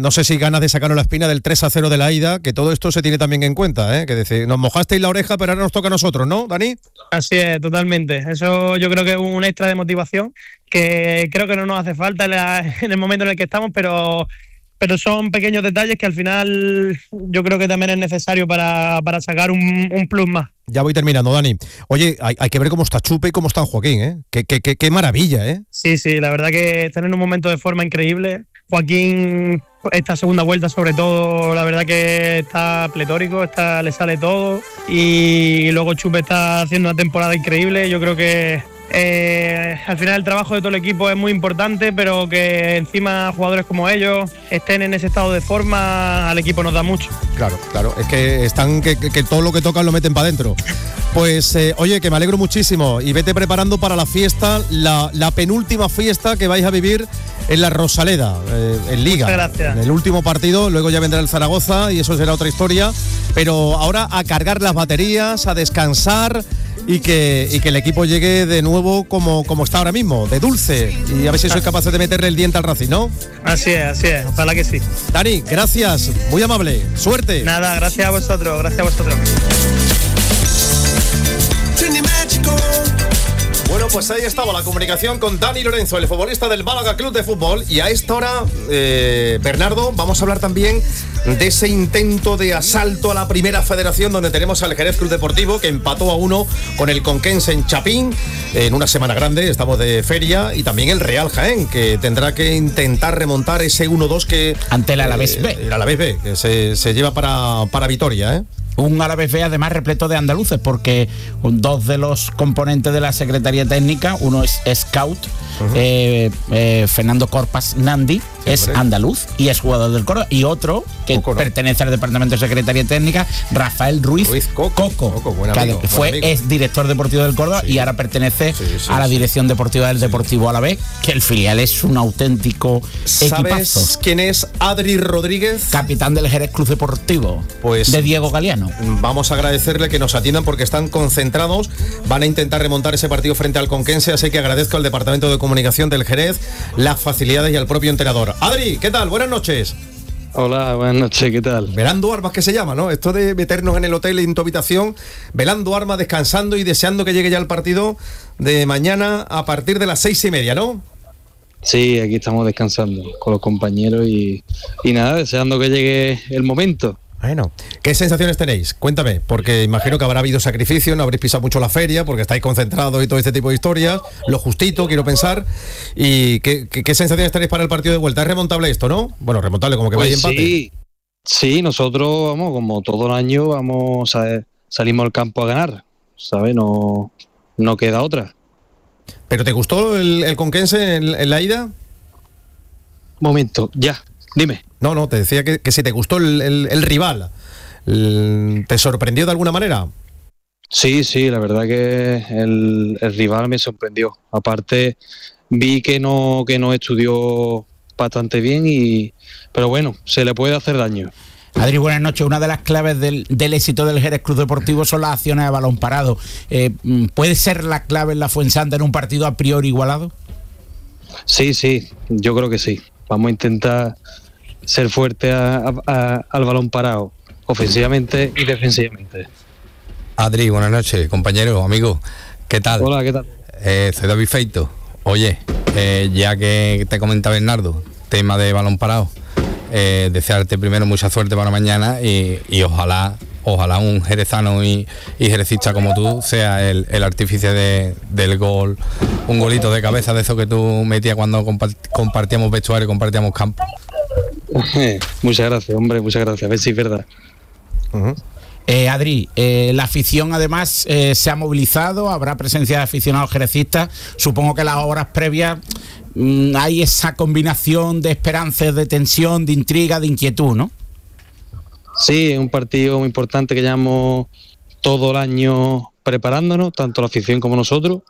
no sé si ganas de sacarnos la espina del 3-0 de la ida, que todo esto se tiene también en cuenta, que decir, nos mojasteis la oreja, pero ahora nos toca a nosotros, ¿no, Dani? Así es, totalmente. Eso yo creo que es un extra de motivación que creo que no nos hace falta en el momento en el que estamos, pero son pequeños detalles que al final yo creo que también es necesario para sacar un plus más. Ya voy terminando, Dani. Oye, hay que ver cómo está Chupe y cómo está Joaquín, ¿eh? Qué maravilla, ¿eh? Sí, la verdad que están en un momento de forma increíble. Joaquín, esta segunda vuelta sobre todo, la verdad que está pletórico, le sale todo. Y luego Chupe está haciendo una temporada increíble. Yo creo que al final el trabajo de todo el equipo es muy importante, pero que encima jugadores como ellos estén en ese estado de forma, al equipo nos da mucho. Claro, es que están que todo lo que tocan lo meten para adentro. Pues oye, que me alegro muchísimo y vete preparando para la fiesta, la penúltima fiesta que vais a vivir en la Rosaleda, en Liga. Muchas gracias. En el último partido, luego ya vendrá el Zaragoza y eso será otra historia, pero ahora a cargar las baterías, a descansar y que el equipo llegue de nuevo como está ahora mismo, de dulce, y a ver si sois capaces de meterle el diente al Racing, ¿no? Así es, ojalá que sí. Dani, gracias, muy amable, suerte. Nada, gracias a vosotros. Bueno, pues ahí estaba la comunicación con Dani Lorenzo, el futbolista del Málaga Club de Fútbol. Y a esta hora, Bernardo, vamos a hablar también de ese intento de asalto a la Primera Federación, donde tenemos al Jerez Club Deportivo, que empató a 1 con el Conquense en Chapín, en una semana grande, estamos de feria, y también el Real Jaén, que tendrá que intentar remontar ese 1-2 que... ante el Alavés B. El Alavés B, que se lleva para Vitoria, ¿eh? Un Alavés B además repleto de andaluces, porque dos de los componentes de la Secretaría Técnica, uno es Scout, Fernando Corpas Nandi, es andaluz y es jugador del Córdoba, y otro que pertenece al Departamento de Secretaría Técnica, Rafael Ruiz Coco, amigo, que fue exdirector deportivo del Córdoba y ahora pertenece a la dirección deportiva del Deportivo Alavés, que el filial es un auténtico equipazo. ¿Sabes quién es Adri Rodríguez? Capitán del Jerez Club Deportivo, pues de Diego Galeano. Vamos a agradecerle que nos atiendan porque están concentrados, van a intentar remontar ese partido frente al Conquense, así que agradezco al Departamento de Comunicación del Jerez las facilidades y al propio entrenador. Adri, ¿qué tal? Buenas noches. Hola, buenas noches, ¿qué tal? Velando armas, que se llama, ¿no? Esto de meternos en el hotel, en tu habitación, velando armas, descansando y deseando que llegue ya el partido de mañana a partir de las 6:30, ¿no? Sí, aquí estamos descansando con los compañeros y nada, deseando que llegue el momento. Bueno, ¿qué sensaciones tenéis? Cuéntame, porque imagino que habrá habido sacrificio, no habréis pisado mucho la feria, porque estáis concentrados y todo este tipo de historias, lo justito, quiero pensar. ¿Y qué sensaciones tenéis para el partido de vuelta? ¿Es remontable esto, no? Bueno, remontable, como que pues vaya empate. Sí, nosotros, como todo el año, salimos al campo a ganar, ¿sabes? No queda otra. ¿Pero te gustó el Conquense en la ida? Momento, ya, dime. No, te decía que si te gustó el rival, ¿te sorprendió de alguna manera? Sí, la verdad que el rival me sorprendió. Aparte, vi que no estudió bastante bien, pero bueno, se le puede hacer daño. Adri, buenas noches. Una de las claves del éxito del Jerez Club Deportivo son las acciones de balón parado. ¿Puede ser la clave en la Fuensanta en un partido a priori igualado? Sí, yo creo que sí. Vamos a intentar ser fuerte al balón parado, ofensivamente y defensivamente. Adri, buenas noches, compañero, amigo. ¿Qué tal? Hola, ¿qué tal? Soy David Feito. Oye, ya que te comenta Bernardo, tema de balón parado, desearte primero mucha suerte para mañana y ojalá un jerezano y jerecista como tú sea el artífice del gol, un golito de cabeza de eso que tú metías cuando compartíamos vestuario, compartíamos campo. Muchas gracias, hombre, muchas gracias. A ver si es verdad. Adri, la afición además se ha movilizado, habrá presencia de aficionados jerecistas. Supongo que las horas previas hay esa combinación de esperanzas, de tensión, de intriga, de inquietud, ¿no? Sí, es un partido muy importante que llevamos todo el año preparándonos, tanto la afición como nosotros,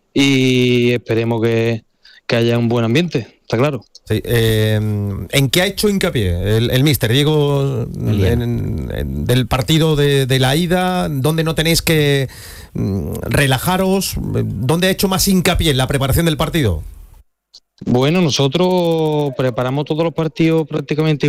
y esperemos que haya un buen ambiente, está claro. Sí, ¿en qué ha hecho hincapié el míster Diego del partido de la ida? ¿Dónde no tenéis que relajaros? ¿Dónde ha hecho más hincapié en la preparación del partido? Bueno, nosotros preparamos todos los partidos prácticamente